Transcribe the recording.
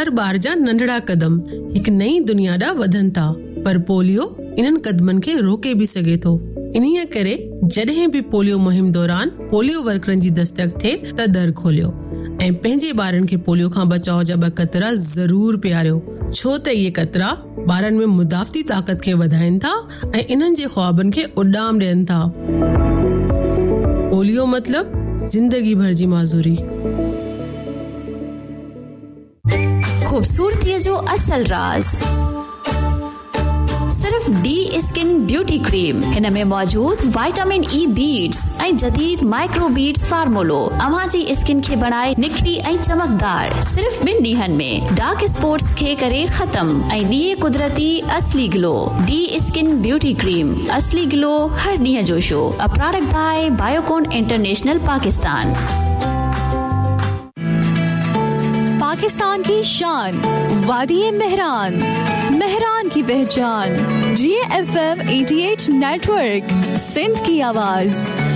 हर बार जा नंढड़ा कदम हिक नई दुनिया ॾा वधन था, पर पोलियो इन्हनि कदमनि खे रोके भी सघे थो। इन्हीअ करे जॾहिं भी पोलियो मुहिम दौरान पोलियो वर्करनि जी दस्तक थिए त दर खोलियो ऐं पंहिंजे ॿारनि खे पोलियो खां बचाव जा 2 कतरा ज़रूर पियारियो, छो त इहे कतरा ॿारनि में मुदाफ़ती ताक़त खे वधाइनि था ऐं इन्हनि जे ख्वाबनि खे उॾाम ॾियनि था। पोलियो मतलब जिंदगी भर जी माज़ूरी। खूबसूरती जो असल राज सिर्फ डी स्किन ब्यूटी क्रीम। हिन में मौजूद विटामिन ई बीड्स ऐं जदीद माइक्रो बीड्स फार्मूलो अवां जी स्किन खे बनाए निखरी ऐं चमकदार सिर्फ 2 ॾींहनि में। डार्क स्पॉट्स खे करे खत्म ऐं ॾिए कुदरती असली glow. D skin beauty cream, असली ग्लो हर ॾींहं जो show. A product by Biocon international Pakistan. Pakistan की शान, वादी मेहरान, मेहरान की पहचान, GFM 88 नेटवर्क, सिंध की आवाज।